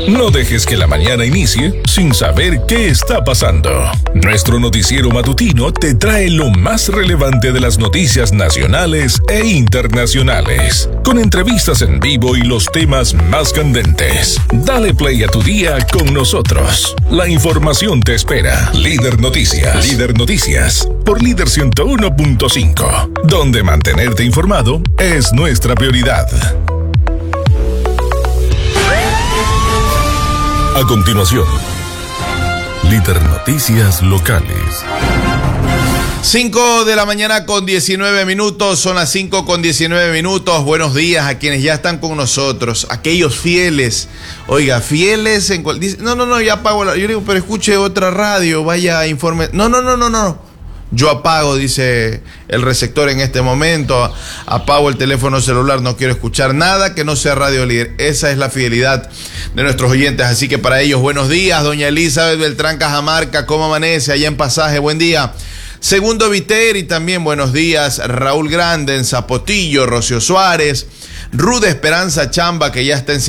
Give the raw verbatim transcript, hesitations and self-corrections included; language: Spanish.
No dejes que la mañana inicie sin saber qué está pasando. Nuestro noticiero matutino te trae lo más relevante de las noticias nacionales e internacionales, con entrevistas en vivo y los temas más candentes. Dale play a tu día con nosotros. La información te espera. Líder Noticias. Líder Noticias. Por Líder ciento uno punto cinco, donde mantenerte informado es nuestra prioridad. A continuación, Líder Noticias Locales. cinco de la mañana con diecinueve minutos, son las cinco con diecinueve minutos. Buenos días a quienes ya están con nosotros, aquellos fieles. Oiga, fieles en cual dice, no, no, no, ya apago la. Yo digo, pero escuche otra radio, vaya, informe. No, no, no, no, no. Yo apago, dice el receptor en este momento, apago el teléfono celular, no quiero escuchar nada que no sea Radio Líder. Esa es la fidelidad de nuestros oyentes, así que para ellos, buenos días. Doña Elizabeth Beltrán Cajamarca, ¿cómo amanece allá en Pasaje? Buen día. Segundo Viteri, también buenos días. Raúl Grande en Zapotillo, Rocío Suárez, Ruda Esperanza Chamba, que ya está en